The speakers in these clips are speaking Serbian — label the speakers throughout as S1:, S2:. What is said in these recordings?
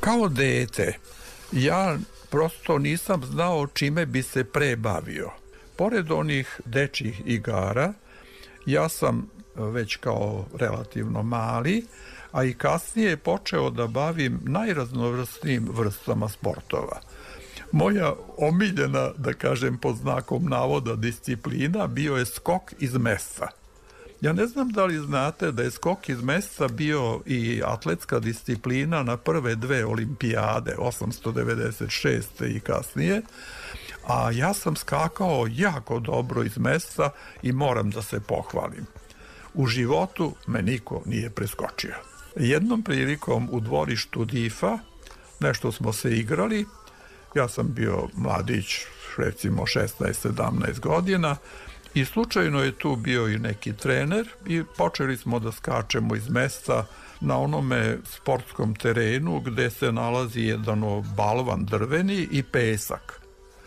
S1: Kao dete, ja prosto nisam znao čime bi se prebavio. Pored onih dečjih igara, ja sam već kao relativno mali, a i kasnije počeo da bavim najraznovrsnijim vrstama sportova. Moja omiljena, da kažem pod znakom navoda, disciplina bio je skok iz mesa. Ja ne znam da li znate da je skok iz mesa bio i atletska disciplina na prve dve olimpijade, 896. i kasnije, a ja sam skakao jako dobro iz mesa i moram da se pohvalim. U životu me niko nije preskočio. Jednom prilikom u dvorištu Difa nešto smo se igrali, ja sam bio mladić, recimo 16-17 godina, i slučajno je tu bio i neki trener i počeli smo da skačemo iz mesa na onome sportskom terenu gde se nalazi jedan balvan drveni i pesak.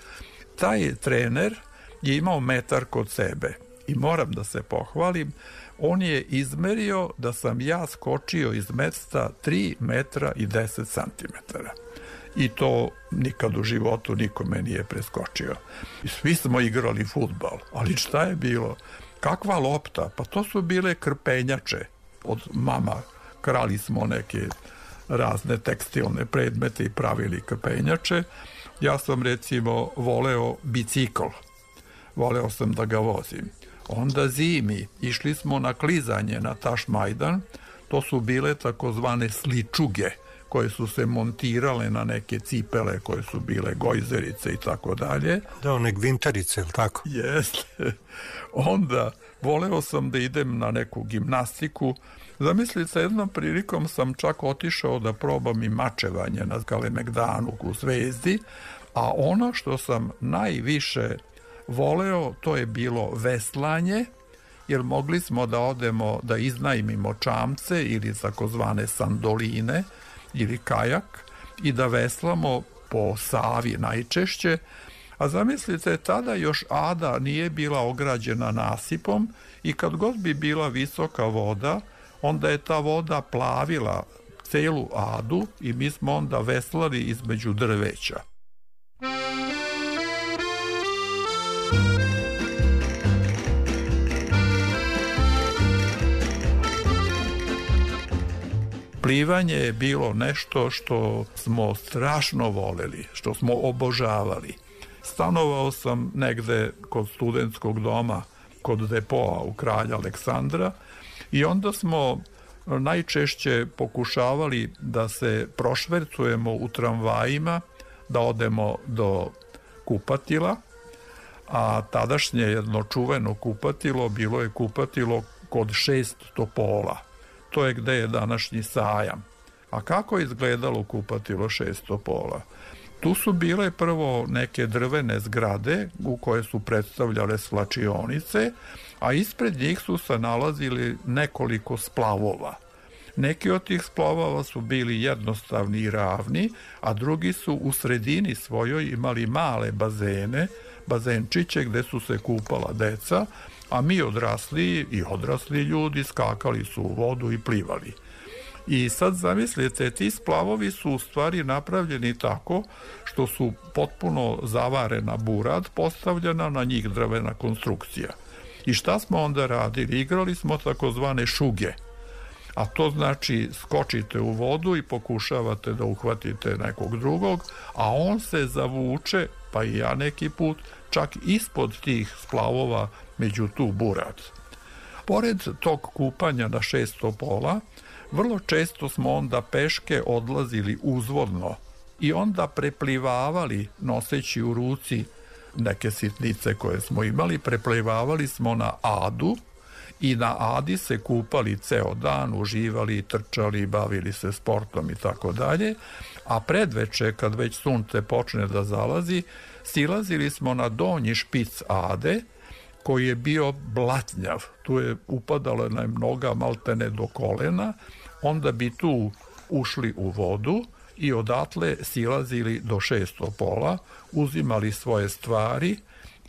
S1: Taj trener je imao metar kod sebe i moram da se pohvalim, on je izmerio da sam ja skočio iz mesta 3 metra i 10 santimetara. I to nikad u životu nikome nije preskočio. Svi smo igrali fudbal, ali šta je bilo? Kakva lopta? Pa to su bile krpenjače. Od mama krali smo neke razne tekstilne predmete i pravili krpenjače. Ja sam recimo voleo bicikl. Voleo sam da ga vozim. Onda zimi išli smo na klizanje na Tašmajdan. To su bile takozvane sličuge koje su se montirale na neke cipele koje su bile gojzerice i tako dalje.
S2: Da, one gvintarice, ili tako?
S1: Jeste. Onda voleo sam da idem na neku gimnastiku. Zamislite, jednom prilikom sam čak otišao da probam i mačevanje na Kalemegdanu u Zvezdi, a ono što sam najviše voleo, to je bilo veslanje, jer mogli smo da odemo da iznajmimo čamce ili takozvane sandoline ili kajak i da veslamo po Savi najčešće, a zamislite, tada još Ada nije bila ograđena nasipom i kad god bi bila visoka voda, onda je ta voda plavila celu Adu i mi smo onda veslali između drveća. Plivanje je bilo nešto što smo strašno voleli, što smo obožavali. Stanovao sam negde kod studentskog doma, kod depoa u Kralja Aleksandra i onda smo najčešće pokušavali da se prošvercujemo u tramvajima, da odemo do kupatila, a tadašnje jedno čuveno kupatilo bilo je kupatilo kod 6 topola. To je gde je današnji sajam. A kako je izgledalo kupatilo 6 topola? Tu su bile prvo neke drvene zgrade u koje su predstavljale svlačionice, a ispred njih su se nalazili nekoliko splavova. Neki od tih splavova su bili jednostavni i ravni, a drugi su u sredini svojoj imali male bazene, bazenčiće gde su se kupala deca, a mi odrasli ljudi skakali su u vodu i plivali. I sad zamislite, ti splavovi su u stvari napravljeni tako što su potpuno zavarena burad postavljena, na njih drvena konstrukcija. I šta smo onda radili? Igrali smo takozvane šuge, a to znači skočite u vodu i pokušavate da uhvatite nekog drugog, a on se zavuče, pa i ja neki put, čak ispod tih splavova među tu burad. Pored tog kupanja na 6 topola, vrlo često smo onda peške odlazili uzvodno i onda preplivavali, noseći u ruci neke sitnice koje smo imali, preplivavali smo na Adu i na Adi se kupali ceo dan, uživali, trčali, bavili se sportom i tako dalje, a predveče, kad već sunce počne da zalazi, silazili smo na donji špic Ade, koji je bio blatnjav. Tu je upadala na noga maltene do kolena, onda bi tu ušli u vodu i odatle silazili do 6 topola, uzimali svoje stvari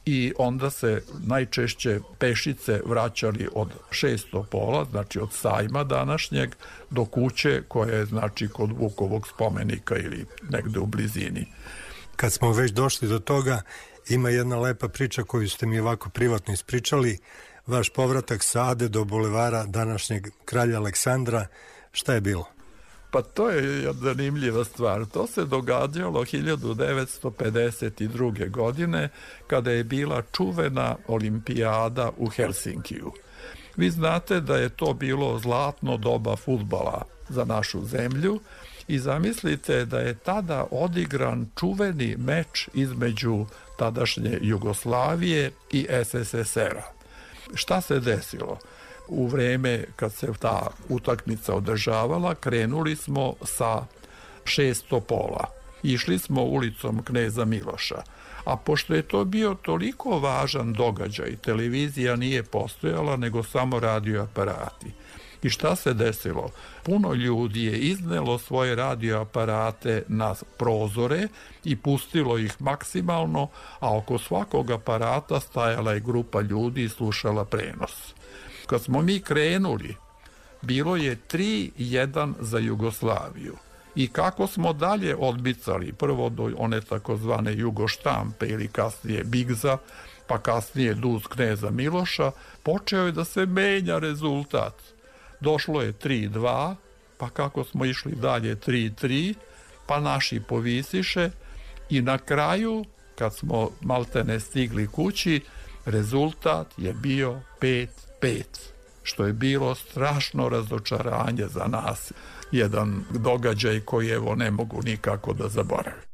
S1: i onda se najčešće pešice vraćali od 600 pola, znači od sajma današnjeg, do kuće koja je znači kod Vukovog spomenika ili negde u blizini.
S2: Kad smo već došli do toga, ima jedna lepa priča koju ste mi ovako privatno ispričali, vaš povratak sa Ade do bulevara današnjeg kralja Aleksandra, šta je bilo?
S1: Pa to je zanimljiva stvar. To se događalo 1952. godine kada je bila čuvena olimpijada u Helsinkiju. Vi znate da je to bilo zlatno doba fudbala za našu zemlju i zamislite da je tada odigran čuveni meč između tadašnje Jugoslavije i SSSR-a. Šta se desilo? U vreme kad se ta utakmica održavala, krenuli smo sa 600 pola. Išli smo ulicom Kneza Miloša. A pošto je to bio toliko važan događaj, televizija nije postojala, nego samo radioaparati. I šta se desilo? Puno ljudi je iznelo svoje radioaparate na prozore i pustilo ih maksimalno, a oko svakog aparata stajala je grupa ljudi i slušala prenos. Kad smo mi krenuli, bilo je 3-1 za Jugoslaviju. I kako smo dalje odbicali, prvo do one takozvane Jugoštampe ili kasnije Bigza, pa kasnije Duz Kneza Miloša, počeo je da se menja rezultat. Došlo je 3-2, pa kako smo išli dalje 3-3, pa naši povisiše i na kraju, kad smo maltene stigli kući, rezultat je bio 5-5, što je bilo strašno razočaranje za nas. Jedan događaj koji evo ne mogu nikako da zaboravim.